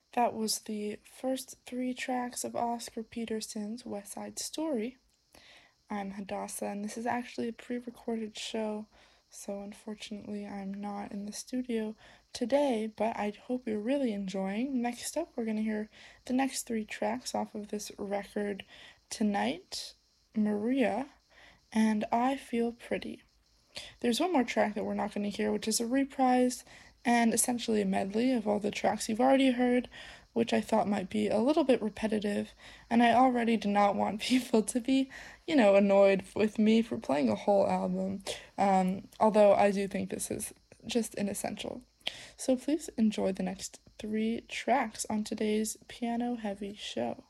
That was the first three tracks of Oscar Peterson's West Side Story. I'm Hadassah, and this is actually a pre recorded show, so unfortunately, I'm not in the studio today, but I hope you're really enjoying. Next up, we're going to hear the next three tracks off of this record tonight: Maria and I Feel Pretty. There's one more track that we're not going to hear, which is a reprise and essentially a medley of all the tracks you've already heard, which I thought might be a little bit repetitive, and I already do not want people to be, annoyed with me for playing a whole album, although I do think this is just an essential. So please enjoy the next three tracks on today's piano heavy show.